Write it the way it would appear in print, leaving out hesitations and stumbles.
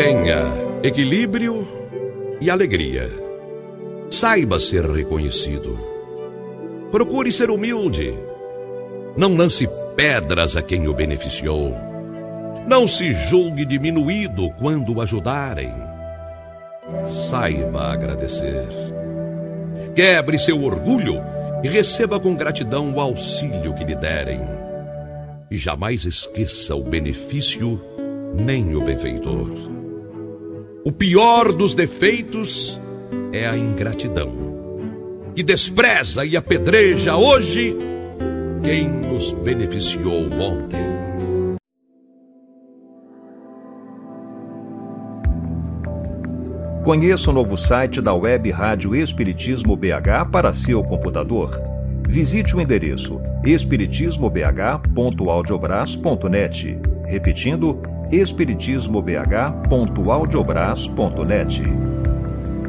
Tenha equilíbrio e alegria. Saiba ser reconhecido. Procure ser humilde. Não lance pedras a quem o beneficiou. Não se julgue diminuído quando o ajudarem. Saiba agradecer. Quebre seu orgulho e receba com gratidão o auxílio que lhe derem. E jamais esqueça o benefício nem o benfeitor. O pior dos defeitos é a ingratidão, que despreza e apedreja hoje quem nos beneficiou ontem. Conheça o novo site da Web Rádio Espiritismo BH para seu computador. Visite o endereço espiritismobh.audiobras.net. Repetindo, espiritismobh.audiobras.net.